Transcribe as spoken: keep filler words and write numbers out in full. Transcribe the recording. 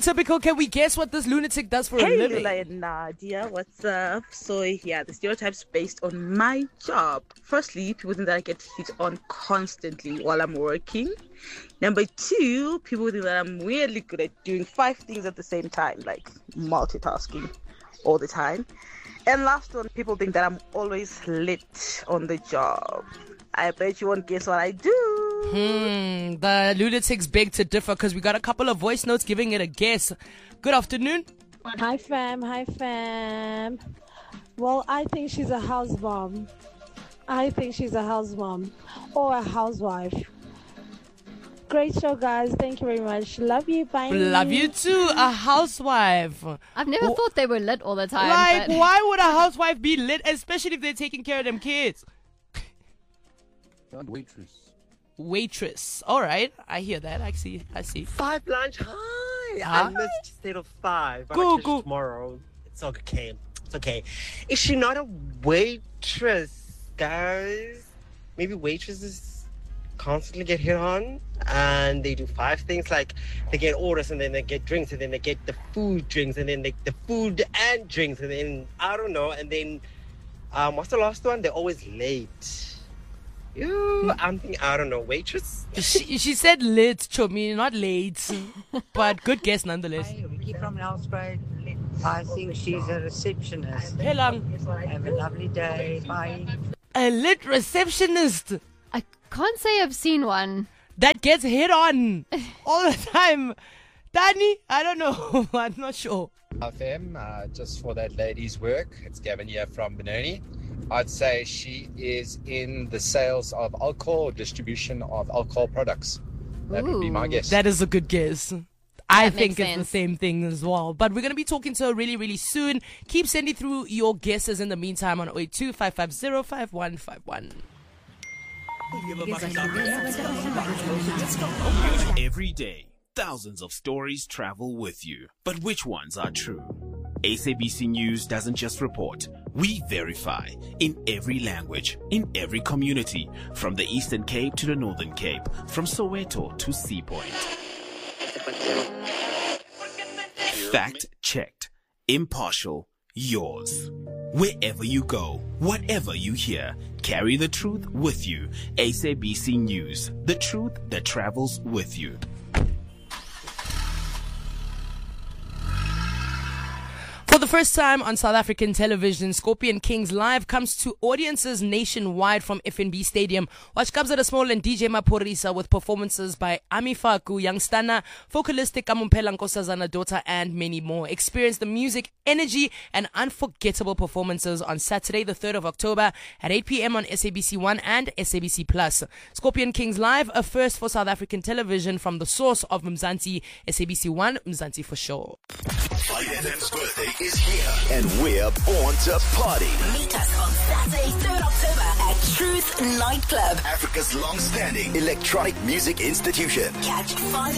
Stereotypical, can we guess what this lunatic does for hey, a living? Hey, and Nadia, what's up? So, yeah, the stereotypes based on my job. Firstly, people think that I get hit on constantly while I'm working. Number two, people think that I'm weirdly good at doing five things at the same time, like multitasking all the time. And last one, people think that I'm always lit on the job. I bet you won't guess what I do. Hmm, the lunatics beg to differ because we got a couple of voice notes giving it a guess. Good afternoon. Hi fam, hi fam. Well, I think she's a house mom. I think she's a house mom or a housewife. Great show, guys. Thank you very much. Love you. Bye. Love you too. A housewife. I've never Wh- thought they were lit all the time. Like, but... why would a housewife be lit, especially if they're taking care of them kids? Waitress. Waitress. All right. I hear that. I see. I see. Five lunch. Hi. Huh? I missed instead of five. But Go, I go. tomorrow. It's okay. It's okay. Is she not a waitress, guys? Maybe waitresses constantly get hit on and they do five things, like they get orders and then they get drinks and then they get the food drinks and then they, the food and drinks and then I don't know and then um what's the last one? They're always late. Ew, I'm thinking, I don't know, waitress? She, she said lit, Chomi, not late. But good guess nonetheless. Hi, Ricky from Nelspruit. I think she's a receptionist. Helang. Have a lovely day. Bye. A lit receptionist I can't say I've seen one. that gets hit on all the time. Danny, I don't know. I'm not sure. F M, uh, just for that lady's work. It's Gavin here from Benoni. I'd say she is in the sales of alcohol, distribution of alcohol products. That would be my Ooh. guess. That is a good guess. I That think makes it's the sense. same thing as well. But we're going to be talking to her really, really soon. Keep sending through your guesses in the meantime on zero eight two, five five zero, five one five one. Every day, thousands of stories travel with you. But which ones are true? S A B C News doesn't just report. We verify in every language, in every community, from the Eastern Cape to the Northern Cape, from Soweto to Sea Point. Fact checked. Impartial. Yours. Wherever you go, whatever you hear, carry the truth with you. S A B C News. The truth that travels with you. For the first time on South African television, Scorpion Kings Live comes to audiences nationwide from F N B Stadium. Watch Kabza De Small and D J Maphorisa with performances by Ami Faku, Youngstana, Focalistic Kamumpela Nkosazana Daughter, and many more. Experience the music, energy, and unforgettable performances on Saturday, the third of October at eight p.m. on S A B C one and S A B C Plus. Scorpion Kings Live, a first for South African television from the source of Mzansi, S A B C one, Mzansi for sure. five F M's birthday is here, and we're born to party. Meet us on Saturday, third of October at Truth Nightclub, Africa's long-standing electronic music institution. Catch five